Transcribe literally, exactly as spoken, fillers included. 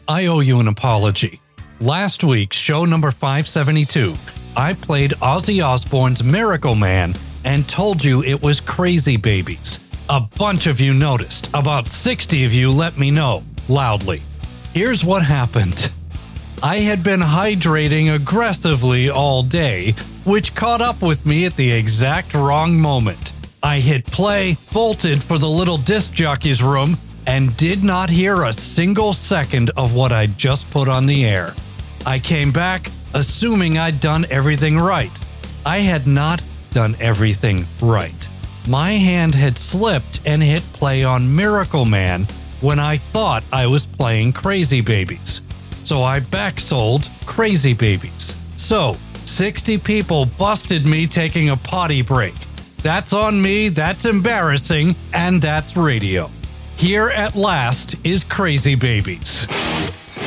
I owe you an apology. Last week, show number five seventy-two, I played Ozzy Osbourne's Miracle Man and told you it was Crazy Babies. A bunch of you noticed. About sixty of you let me know, loudly. Here's what happened. I had been hydrating aggressively all day, which caught up with me at the exact wrong moment. I hit play, bolted for the little disc jockey's room, and did not hear a single second of what I'd just put on the air. I came back, assuming I'd done everything right. I had not done everything right. My hand had slipped and hit play on Miracle Man when I thought I was playing Crazy Babies. So I backsold Crazy Babies. So, sixty people busted me taking a potty break. That's on me, that's embarrassing, and that's radio. Here at last is Crazy Babies.